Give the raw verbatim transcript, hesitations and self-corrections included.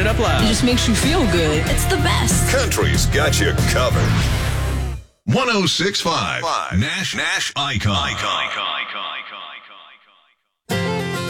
it up loud. It just makes you feel good. It's the best. Country's got you covered. one oh six point five Nash Nash Icon. Icon. Icon. Icon.